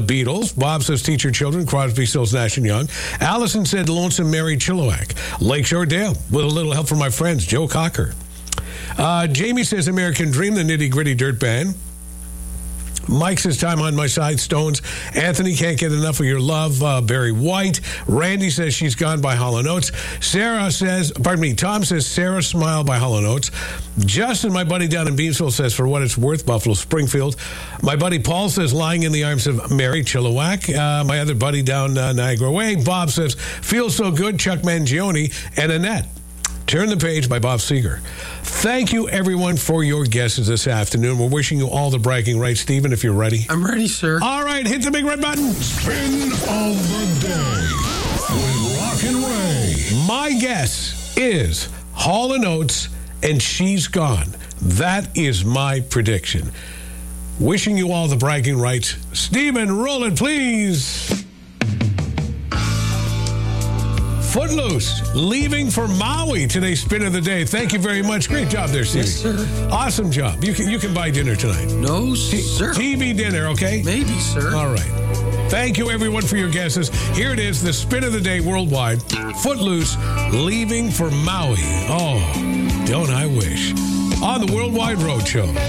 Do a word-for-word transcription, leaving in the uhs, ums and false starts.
Beatles. Bob says teach your children, Crosby, Stills, Nash and Young. Allison said Lonesome Mary Chilliwack. Lakeshore Dale, with a little help from my friends, Joe Cocker. Uh, Jamie says American Dream, the Nitty Gritty Dirt Band. Mike says, time on my side, Stones. Anthony, can't get enough of your love, uh, Barry White. Randy says, she's gone by Hall and Oates. Sarah says, pardon me, Tom says, Sarah Smile by Hall and Oates. Justin, my buddy down in Beamsville, says, for what it's worth, Buffalo Springfield. My buddy Paul says, lying in the arms of Mary Chilliwack. Uh, my other buddy down uh, Niagara Way, Bob says, feels so good, Chuck Mangione. And Annette, Turn the Page by Bob Seger. Thank you, everyone, for your guesses this afternoon. We're wishing you all the bragging rights. Stephen, if you're ready. I'm ready, sir. All right, hit the big red button. Spin of the day with Rock and Ray. My guess is Hall and Oates, and She's Gone. That is my prediction. Wishing you all the bragging rights. Stephen, roll it, please. Footloose, Leaving for Maui, today's spin of the day. Thank you very much. Great job there, Stevie. Yes, sir. Awesome job. You can you can buy dinner tonight. No, T- sir. T V dinner, okay? Maybe, sir. All right. Thank you, everyone, for your guesses. Here it is, the spin of the day worldwide. Footloose, Leaving for Maui. Oh, don't I wish. On the Worldwide Road Show.